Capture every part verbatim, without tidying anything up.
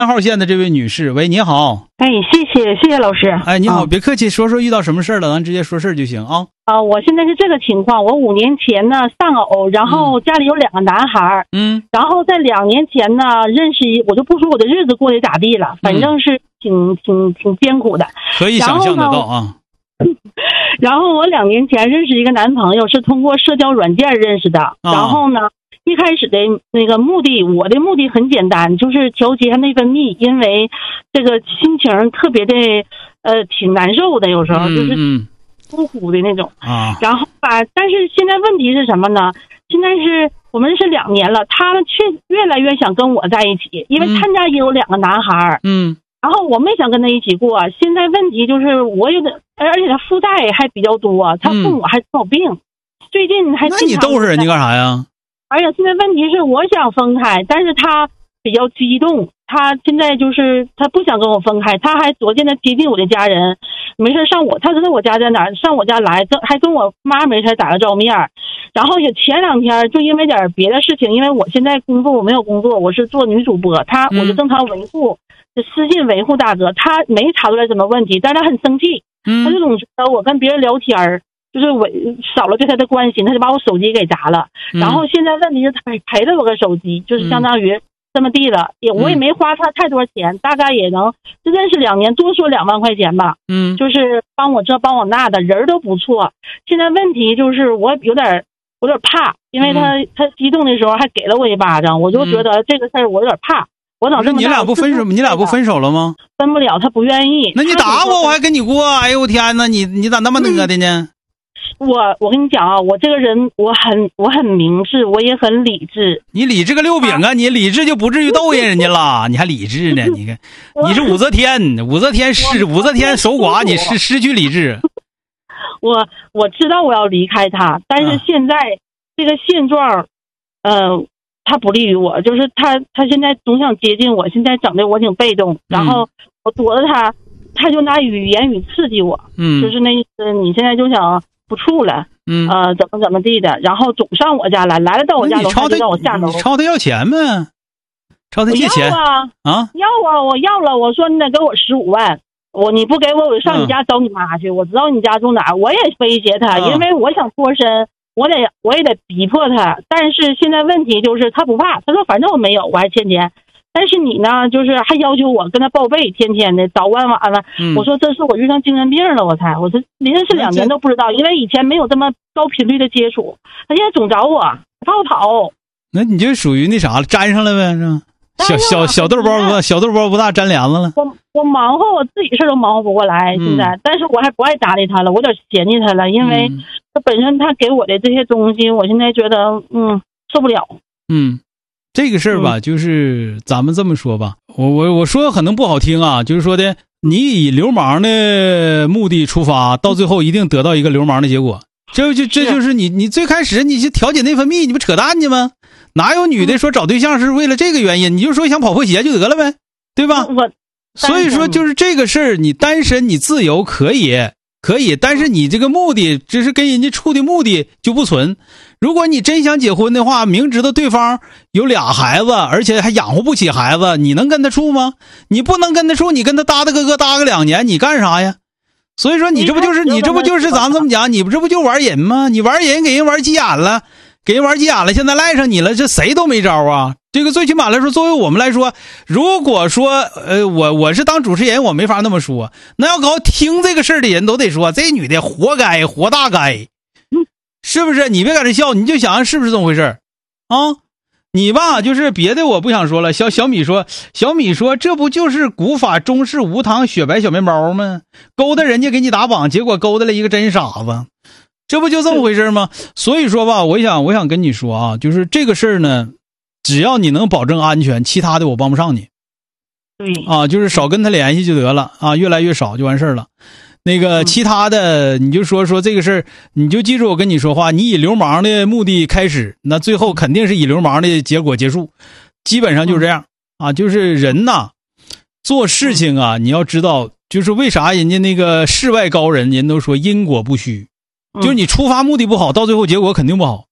三号线的这位女士，喂，你好。 哎，谢谢谢谢老师。 哎，你好， 啊、 别客气，说说遇到什么事儿了，咱直接说事儿就行啊。 啊，我现在是这个情况，我五年前呢丧偶，然后家里有两个男孩， 嗯， 然后在两年前呢认识一，我就不说我的日子过得咋地了，反正是挺、嗯、挺挺艰苦的， 可以想象得到啊。 然后我两年前认识一个男朋友，是通过社交软件认识的， 啊、 然后呢。一开始的那个目的，我的目的很简单，就是调节内分泌，因为这个心情特别的呃挺难受的，有时候就是呼呼的那种啊。 然后吧，但是现在问题是什么呢？现在是我们是两年了，他却越来越想跟我在一起，因为他家也有两个男孩， 嗯， 然后我没想跟他一起过。现在问题就是我有点，而且他负债还比较多，他父母还生有病，嗯、最近还那你逗着人家干啥呀？ 而且现在问题是我想分开，但是他比较激动，他现在就是他不想跟我分开，他还逐渐的接近我的家人，没事上我，他知道我家在哪儿，上我家来，跟还跟我妈没事打个照面，然后也前两天就因为点别的事情，因为我现在工作我没有工作，我是做女主播，他我就正常维护，就私信维护大哥，他没查出来什么问题，但是他很生气，他就总觉得我跟别人聊天就是我少了对他的关心，他就把我手机给砸了。嗯、然后现在问题是他赔了我个手机，就是相当于这么地了，也我也没花他太多钱，大概也能就认识两年，多说两万块钱吧。 嗯， 就是帮我这帮我那的，人都不错。现在问题就是我有点有点怕，因为他、嗯、他激动的时候还给了我一巴掌，我就觉得这个事儿我有点怕。我长这么大， 你俩不分手，你俩不分手了吗？ 分不了，他不愿意。 那你打我，我还跟你过。哎呦我天哪，你你咋那么讷的呢？ 嗯我我跟你讲啊，我这个人我很我很明智，我也很理智。 你理智个六饼啊！你理智就不至于逗人人家了，你还理智呢？你看，你是武则天，武则天失武则天守寡，你失失去理智。 我我知道我要离开他，但是现在、啊、这个现状，呃，他不利于我，就是他他现在总想接近我，现在整的我挺被动，然后我躲着他，他就拿语言语刺激我， 嗯， 就是那意思，你现在就想。不处了， 嗯， 呃，怎么怎么地的，然后总上我家来，来了到我家楼下就让我下楼。 你抄他要钱呗？抄他借钱啊？ 啊？ 要啊！我要了，我说你得给我十五万，我你不给我，我就上你家找你妈去。嗯、我知道你家住哪儿，我也威胁他，嗯、因为我想脱身，我得我也得逼迫他。但是现在问题就是他不怕，他说反正我没有，我还欠钱。但是你呢，就是还要求我跟他报备，天天的早晚晚了。嗯、我说这是我遇上精神病了，我才我这认识两年都不知道，因为以前没有这么高频率的接触。他现在总找我，怕我跑。 那你就属于那啥了，粘上了呗，是吧？小小小豆包不小豆包不大，粘帘子了。 我我忙活我自己事都忙活不过来，现在，嗯、但是我还不爱搭理他了，我有点嫌弃他了，因为他本身他给我的这些东西，我现在觉得嗯受不了。 嗯。这个事儿吧，就是咱们这么说吧，我我我说可能不好听啊，就是说的，你以流氓的目的出发，到最后一定得到一个流氓的结果。这就这就是你你最开始你去调节内分泌，你不扯淡去吗？哪有女的说找对象是为了这个原因？你就说想跑破鞋就得了呗，对吧？ 我所以说就是这个事儿，你单身你自由可以可以，但是你这个目的只是跟人家处的目的就不存。如果你真想结婚的话，明知道对方有俩孩子，而且还养活不起孩子，你能跟他处吗？你不能跟他处，你跟他搭搭哥哥搭个两年，你干啥呀？所以说你这不就是你这不就是咱这么讲，你不这不就玩人吗？你玩人给人玩急眼了，给人玩急眼了，现在赖上你了，这谁都没招啊。这个最起码来说，作为我们来说，如果说呃我我是当主持人，我没法那么说，那要搞听这个事儿的人都得说这女的活该活大该。是不是？你别搁这笑，你就想是不是这么回事啊？你吧，就是别的我不想说了。小小米说，小米说，这不就是古法中式无糖雪白小面包吗？勾搭人家给你打榜，结果勾搭了一个真傻子，这不就这么回事吗？所以说吧，我想我想跟你说啊，就是这个事儿呢，只要你能保证安全，其他的我帮不上你。 对啊，就是少跟他联系就得了啊，越来越少就完事儿了。那个其他的你就说说这个事儿，你就记住我跟你说话，你以流氓的目的开始，那最后肯定是以流氓的结果结束，基本上就是这样啊。就是人呐做事情啊，你要知道，就是为啥人家那个世外高人人都说因果不虚，就是你出发目的不好，到最后结果肯定不好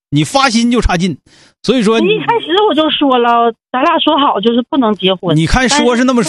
你发心就差劲。所以说一开始我就说了，咱俩说好就是不能结婚。 你看说是那么